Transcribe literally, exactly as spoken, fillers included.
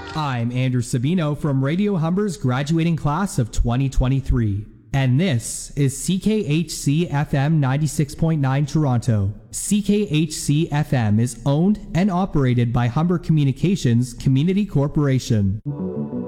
I'm Andrew Sabino from Radio Humber's graduating class of twenty twenty-three, and this is C K H C F M ninety-six point nine Toronto. C K H C F M is owned and operated by Humber Communications Community Corporation.